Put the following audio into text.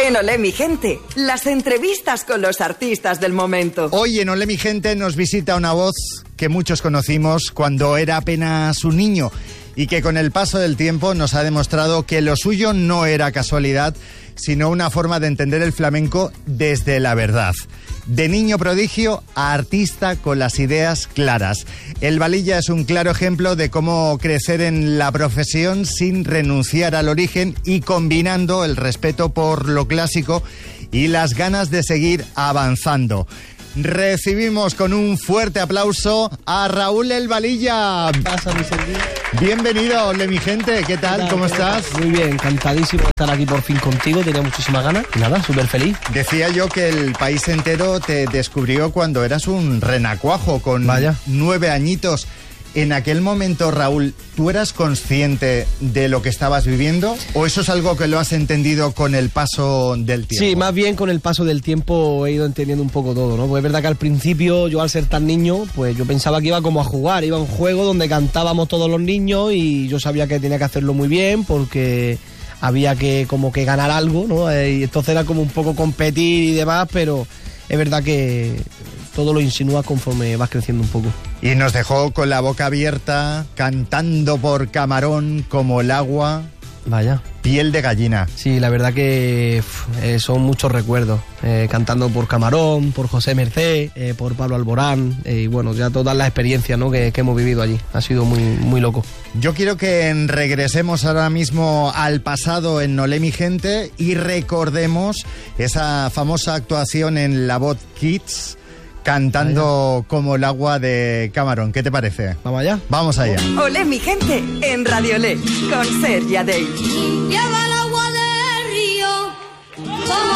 En Olé mi gente, las entrevistas con los artistas del momento. Hoy en Olé mi gente nos visita una voz que muchos conocimos cuando era apenas un niño y que con el paso del tiempo nos ha demostrado que lo suyo no era casualidad, sino una forma de entender el flamenco desde la verdad. De niño prodigio a artista con las ideas claras. El Valilla es un claro ejemplo de cómo crecer en la profesión sin renunciar al origen y combinando el respeto por lo clásico y las ganas de seguir avanzando. Recibimos con un fuerte aplauso a Raúl El Valilla. ¿Qué pasa, mi servicio? Bienvenido, Olé mi gente. ¿Qué tal? ¿Cómo estás? Muy bien, encantadísimo de estar aquí por fin contigo. Tenía muchísimas ganas. Nada, súper feliz. Decía yo que el país entero te descubrió cuando eras un renacuajo con 9 añitos. En aquel momento, Raúl, ¿tú eras consciente de lo que estabas viviendo? ¿O eso es algo que lo has entendido con el paso del tiempo? Sí, más bien con el paso del tiempo he ido entendiendo un poco todo, ¿no? Pues es verdad que al principio, yo al ser tan niño, pues yo pensaba que iba como a jugar. Iba a un juego donde cantábamos todos los niños y yo sabía que tenía que hacerlo muy bien porque había que como que ganar algo, ¿no? Y entonces era como un poco competir y demás, pero es verdad que todo lo insinúas conforme vas creciendo un poco. Y nos dejó con la boca abierta, cantando por Camarón como el agua. Vaya. Piel de gallina. Sí, la verdad que son muchos recuerdos. Cantando por Camarón, por José Mercé, por Pablo Alborán. Y bueno, ya todas las experiencias, ¿no? que hemos vivido allí. Ha sido muy, muy loco. Yo quiero que regresemos ahora mismo al pasado en Olé mi gente y recordemos esa famosa actuación en La Voz Kids, cantando como el agua de Camarón. ¿Qué te parece? ¿Vamos allá? Vamos allá. Olé mi gente en Radio Olé con Ser Yadei.